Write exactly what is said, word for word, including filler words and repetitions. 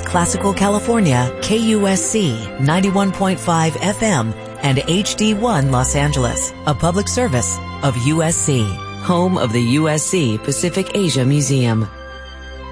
Classical California, K U S C ninety-one point five F M, and H D one Los Angeles, a public service of U S C, home of the U S C Pacific Asia Museum.